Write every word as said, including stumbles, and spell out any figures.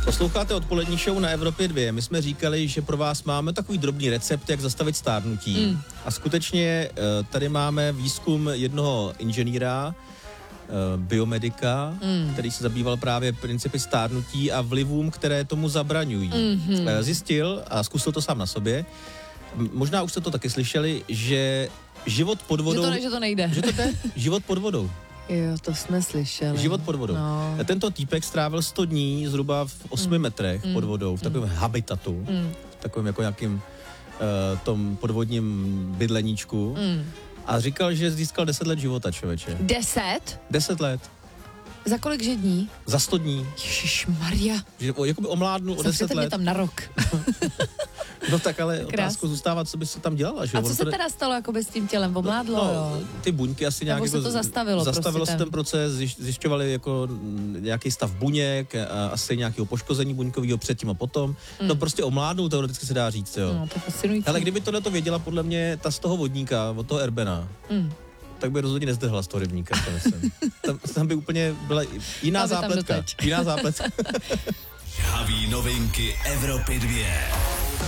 Posloucháte odpolední show na Evropě dva. My jsme říkali, že pro vás máme takový drobný recept, jak zastavit stárnutí. Mm. A skutečně tady máme výzkum jednoho inženýra, biomedika, mm. který se zabýval právě principy stárnutí a vlivům, které tomu zabraňují. Mm-hmm. Zjistil a zkusil to sám na sobě. Možná už jste to taky slyšeli, že život pod vodou... Že to, ne, že to nejde. Že to jde? Život pod vodou. Jo, to jsme slyšeli. Život pod vodou. No. Tento týpek strávil sto dní zhruba v osmi mm. metrech mm. pod vodou, v takovém mm. habitatu, mm. v takovém jako nějakým uh, tom podvodním bydleníčku. Mm. A říkal, že získal deset let života, člověče. Deset? Deset let. Za kolik že dní? Za sto dní. Ježišmarja. Že jakoby omládnu o deset let. Mě tam na rok. No tak ale Krás. Otázku zůstává, co bys tam dělala, že? A co on se teda stalo jakoby s tím tělem? Omládlo, no, jo? Ty buňky asi nějak... Nebo se to zastavilo? Zastavilo prostě se ten proces, zjišťovali jako nějaký stav buněk, a asi nějakého poškození buňkového předtím a potom. Mm. No prostě omládnou, teoreticky se dá říct, jo. No, to je fascinující. Ale kdyby tohle to věděla podle mě ta z toho vodníka, od toho Erbena, mm. tak by rozhodně nezdrhla z toho rybníka, to myslím. tam, tam by úplně byla jiná zápletka. Jiná zápletka. Žhavý novinky Evropy dva.